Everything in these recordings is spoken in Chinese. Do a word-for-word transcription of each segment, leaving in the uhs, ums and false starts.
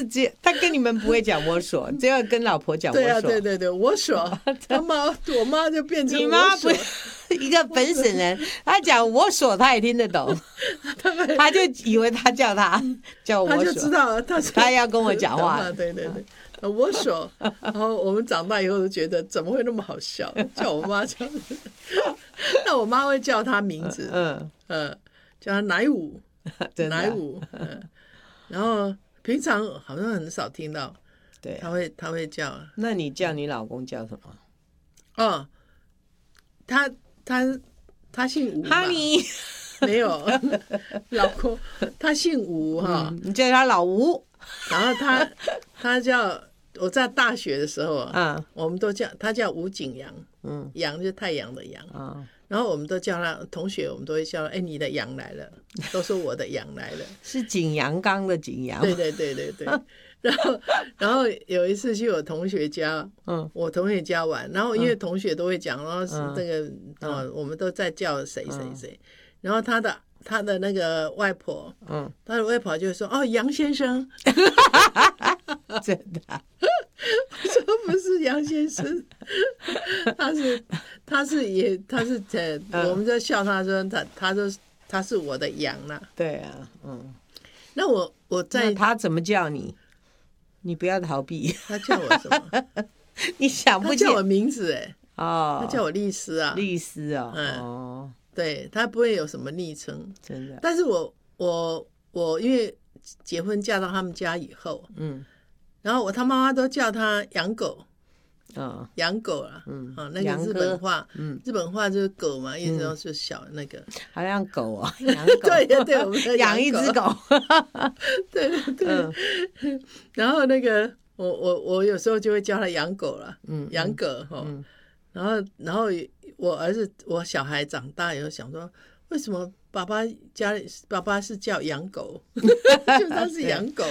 是只他跟你们不会讲我所，只有跟老婆讲我所。 对啊，对对对，我所，他妈我妈就变成你妈不我所。 一个本省人，他讲我所他也听得懂，他就以为他叫他叫我所， 他就知道他他要跟我讲话。 对对对，我所，然后我们长大以后都觉得怎么会那么好笑，叫我妈叫，那我妈会叫他名字，嗯嗯，叫他奶武，奶武，嗯，然后平常好像很少听到，对，他会他会叫。 那你叫你老公叫什么？ 哦，他他他姓吴嘛。 Honey 没有，老公他姓吴哈、嗯， 你叫他老吴。 然后他他叫我在大学的时候啊，嗯、我们都叫他叫吴景阳，嗯，阳就是太阳的阳啊。嗯，然后我们都叫他同学，我们都会叫哎，你的阳来了，都说我的阳来了， 是景阳冈的景阳。 对对对对对。然后然后有一次去我同学家，嗯，我同学家玩，然后因为同学都会讲，然后是那个、嗯、哦，我们都在叫谁谁谁，嗯、然后他的他的那个外婆，嗯，他的外婆就说哦，杨先生。 真的、啊？ 我说不是杨先生，他是他是也他是呃，嗯、我们就笑他说他他说他是我的羊啦。对啊，嗯。那我我在那他怎么叫你？你不要逃避。 他叫我什么？ 你想不起？ 他叫我名字哎。 哦。 他叫我丽丝啊。 丽丝啊。 嗯。 哦。 对，他不会有什么昵称， 真的。 但是我我我因为结婚嫁到他们家以后，嗯。然后我他妈妈都叫他养狗，哦、养狗啊，嗯，啊、哦，那个日本话，嗯，日本话就是狗嘛，意思就是小那个， 好像狗啊，养狗， 对对对，我们养一只狗， 对对对，嗯、然后那个我我我有时候就会叫他养狗了，嗯，养狗哈、哦嗯，然后然后我儿子我小孩长大以后想说，为什么？爸爸家里，爸爸是叫养狗，就他是养狗，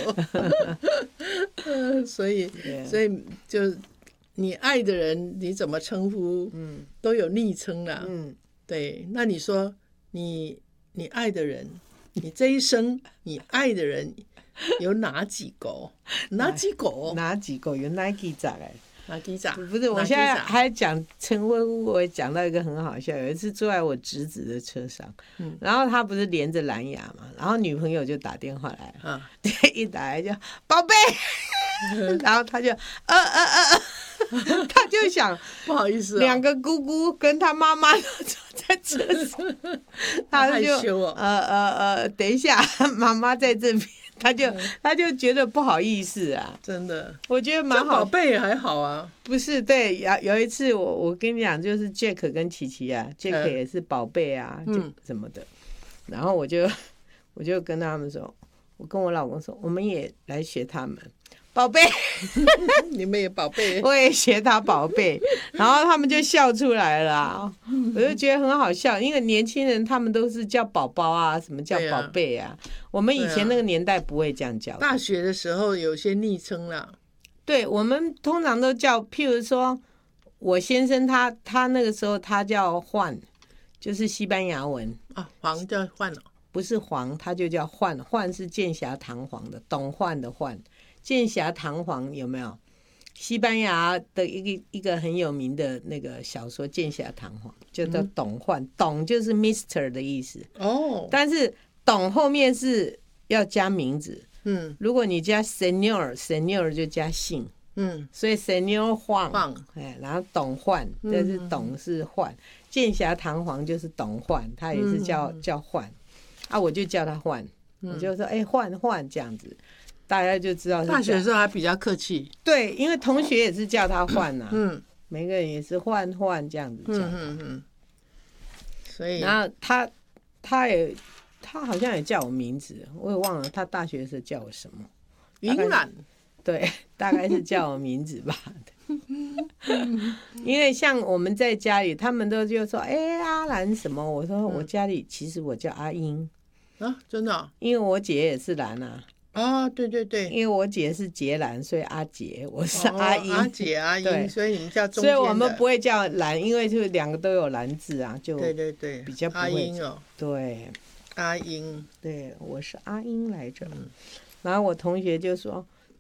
所以所以就你爱的人，你怎么称呼，嗯，都有昵称啦，嗯，对。那你说你你爱的人，你这一生你爱的人有哪几个？哪几个？ 哪几个？有哪几个哎？ 哪几个？ 不是，我现在还讲陈婚屋，我讲到一个很好笑。有一次坐在我侄子的车上，嗯、然后他不是连着蓝牙嘛，然后女朋友就打电话来，啊、一打来就宝贝，然后他就呃呃呃，他就想不好意思、哦， 两个姑姑跟他妈妈坐在车上，他就害羞哦， 呃呃呃，等一下，妈妈在这边。他就他就觉得不好意思啊， 真的， 我觉得蛮好。 宝贝还好啊， 不是对，有有一次我我跟你讲，就是 Jack 跟琪琪啊、嗯、，Jack 也是宝贝啊，就什么的，嗯、然后我就我就跟他们说，我跟我老公说，我们也来学他们。宝贝， 你们也宝贝， 我也学他宝贝，然后他们就笑出来了、啊，我就觉得很好笑，因为年轻人他们都是叫宝宝啊，什么叫宝贝啊，啊我们以前那个年代不会这样叫。 大学的时候有些昵称啦， 对，我们通常都叫，譬如说我先生他他那个时候他叫焕，就是西班牙文啊，黄叫焕哦， 不是黄，他就叫焕，焕是剑侠堂皇的，董焕的焕。剑侠堂皇有没有？西班牙的一个一个很有名的那个小说《剑侠堂皇》，就叫董焕，董就是 Mister 的意思哦。但是董后面是要加名字，嗯，如果你加 Senior，Senior 就加姓，嗯，所以 Senior 焕，哎，然后董焕，这是董是焕，剑侠堂皇就是董焕，他也是叫、嗯、叫焕，啊，我就叫他焕，我就说哎焕焕这样子。大家就知道， 大学的时候还比较客气， 对，因为同学也是叫他焕呐、啊，嗯，每个人也是焕焕这样子叫，嗯嗯嗯，所以，然后他他也他好像也叫我名字，我也忘了他大学的时候叫我什么， 云冉， 对，大概是叫我名字吧，因为像我们在家里，他们都就说，哎、欸，阿兰什么，我说我家里其实我叫阿英啊，真的、哦， 因为我姐也是兰啊。 哦，对对对， 因为我姐是杰兰，所以阿杰，我是阿英， 哦、阿姐阿英，所以你们叫中间的，所以我们不会叫兰，因为就两个都有兰字啊，就对对对， 比较不会阿英哦， 对， 阿英， 对，我是阿英来着。嗯、然后我同学就说：“